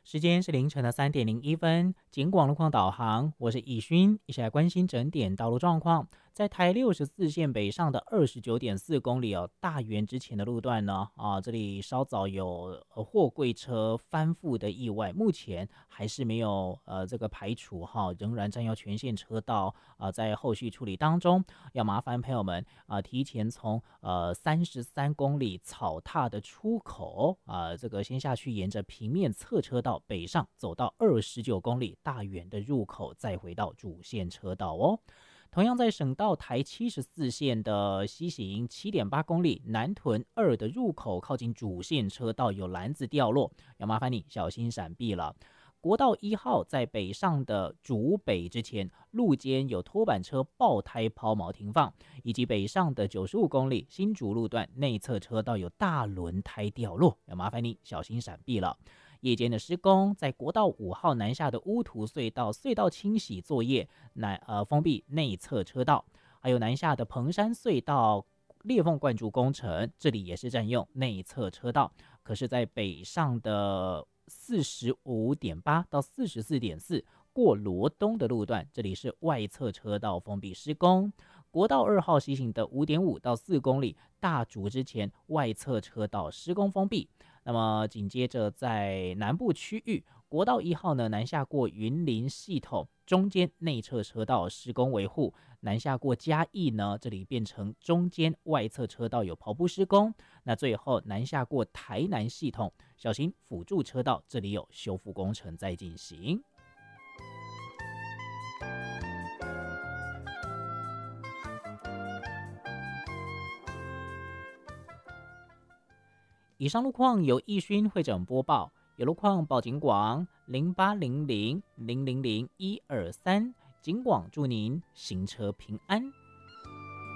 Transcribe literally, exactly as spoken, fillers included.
时间是凌晨的三点零一分，警广路况导航，我是易勋，一起来关心整点道路状况。在台六十四线北上的二十九点四公里哦，大园之前的路段呢，啊，这里稍早有呃货柜车翻覆的意外，目前还是没有呃这个排除哈，仍然占用全线车道啊，在后续处理当中，要麻烦朋友们啊，提前从呃三十三公里草踏的出口啊，这个先下去，沿着平面侧车道北上，走到二十九公里大园的入口，再回到主线车道哦。同样在省道台七十四线的西行七点八公里南屯二的入口，靠近主线车道有篮子掉落，要麻烦你小心闪避了。国道一号在北上的竹北之前，路肩有拖板车爆胎抛锚停放，以及北上的九十五公里新竹路段内侧车道有大轮胎掉落，要麻烦你小心闪避了。夜间的施工，在国道五号南下的乌图隧道隧道清洗作业，南呃封闭内侧车道，还有南下的彭山隧道裂缝灌注工程，这里也是占用内侧车道。可是，在北上的四十五点八到四十四点四过罗东的路段，这里是外侧车道封闭施工。国道二号西行的五点五到四公里大竹之前，外侧车道施工封闭。那么紧接着在南部区域，国道一号呢南下过云林系统，中间内侧车道施工维护；南下过嘉义呢，这里变成中间外侧车道有刨铺施工。那最后南下过台南系统，小心辅助车道，这里有修复工程在进行。以上路况由易勋会诊播报，有路况报警广零八零零零零零一二三，警广祝您行车平安。